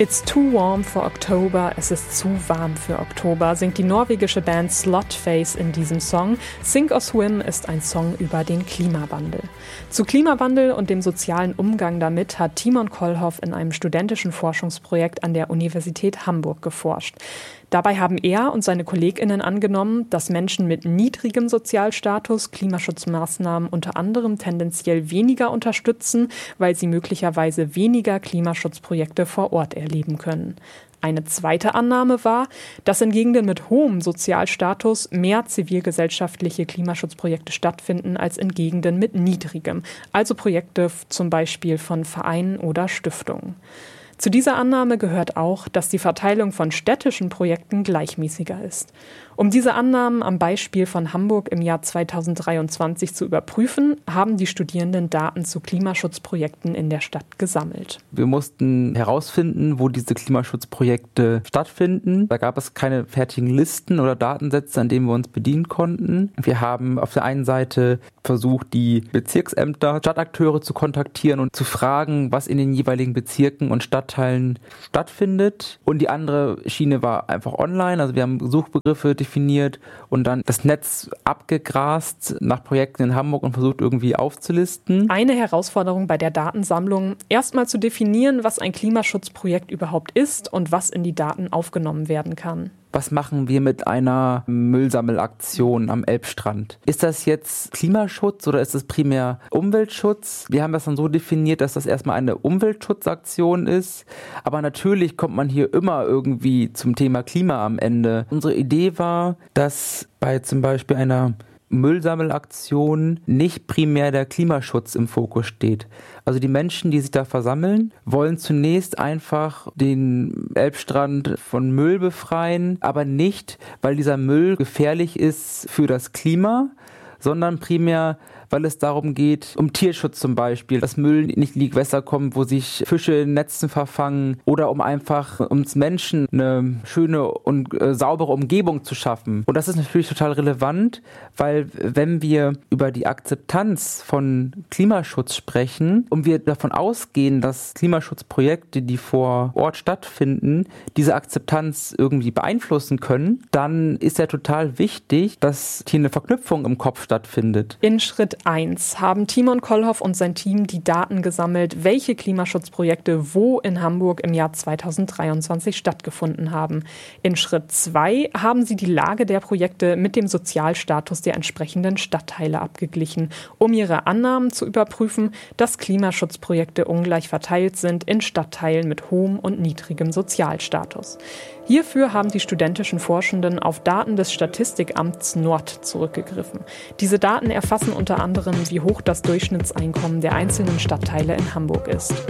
It's too warm for October, es ist zu warm für Oktober, singt die norwegische Band Slutface in diesem Song. Sink or Swim ist ein Song über den Klimawandel. Zu Klimawandel und dem sozialen Umgang damit hat Timon Kollhoff in einem studentischen Forschungsprojekt an der Universität Hamburg geforscht. Dabei haben er und seine KollegInnen angenommen, dass Menschen mit niedrigem Sozialstatus Klimaschutzmaßnahmen unter anderem tendenziell weniger unterstützen, weil sie möglicherweise weniger Klimaschutzprojekte vor Ort erleben können. Eine zweite Annahme war, dass in Gegenden mit hohem Sozialstatus mehr zivilgesellschaftliche Klimaschutzprojekte stattfinden als in Gegenden mit niedrigem, also Projekte zum Beispiel von Vereinen oder Stiftungen. Zu dieser Annahme gehört auch, dass die Verteilung von städtischen Projekten gleichmäßiger ist. Um diese Annahmen am Beispiel von Hamburg im Jahr 2023 zu überprüfen, haben die Studierenden Daten zu Klimaschutzprojekten in der Stadt gesammelt. Wir mussten herausfinden, wo diese Klimaschutzprojekte stattfinden. Da gab es keine fertigen Listen oder Datensätze, an denen wir uns bedienen konnten. Wir haben auf der einen Seite versucht, die Bezirksämter, Stadtakteure zu kontaktieren und zu fragen, was in den jeweiligen Bezirken und Stadtteilen stattfindet. Und die andere Schiene war einfach online. Also wir haben Suchbegriffe definiert und dann das Netz abgegrast nach Projekten in Hamburg und versucht irgendwie aufzulisten. Eine Herausforderung bei der Datensammlung, erstmal zu definieren, was ein Klimaschutzprojekt überhaupt ist und was in die Daten aufgenommen werden kann. Was machen wir mit einer Müllsammelaktion am Elbstrand? Ist das jetzt Klimaschutz oder ist es primär Umweltschutz? Wir haben das dann so definiert, dass das erstmal eine Umweltschutzaktion ist. Aber natürlich kommt man hier immer irgendwie zum Thema Klima am Ende. Unsere Idee war, dass bei zum Beispiel einer Müllsammelaktion nicht primär der Klimaschutz im Fokus steht. Also die Menschen, die sich da versammeln, wollen zunächst einfach den Elbstrand von Müll befreien, aber nicht, weil dieser Müll gefährlich ist für das Klima, sondern primär, weil es darum geht, um Tierschutz zum Beispiel, dass Müll nicht in die Gewässer kommt, wo sich Fische in Netzen verfangen oder um einfach uns Menschen eine schöne und saubere Umgebung zu schaffen. Und das ist natürlich total relevant, weil wenn wir über die Akzeptanz von Klimaschutz sprechen und wir davon ausgehen, dass Klimaschutzprojekte, die vor Ort stattfinden, diese Akzeptanz irgendwie beeinflussen können, dann ist ja total wichtig, dass hier eine Verknüpfung im Kopf stattfindet. In Schritt 1 haben Timon Kollhoff und sein Team die Daten gesammelt, welche Klimaschutzprojekte wo in Hamburg im Jahr 2023 stattgefunden haben. In Schritt 2 haben sie die Lage der Projekte mit dem Sozialstatus der entsprechenden Stadtteile abgeglichen, um ihre Annahmen zu überprüfen, dass Klimaschutzprojekte ungleich verteilt sind in Stadtteilen mit hohem und niedrigem Sozialstatus. Hierfür haben die studentischen Forschenden auf Daten des Statistikamts Nord zurückgegriffen. Diese Daten erfassen unter anderem, wie hoch das Durchschnittseinkommen der einzelnen Stadtteile in Hamburg ist.